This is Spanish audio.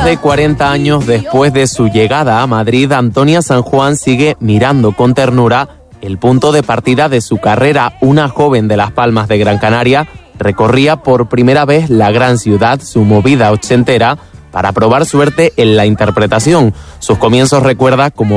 de 40 años después de su llegada a Madrid, Antonia San Juan sigue mirando con ternura el punto de partida de su carrera. Una joven de Las Palmas de Gran Canaria recorría por primera vez la gran ciudad, su movida ochentera, para probar suerte en la interpretación. Sus comienzos recuerda como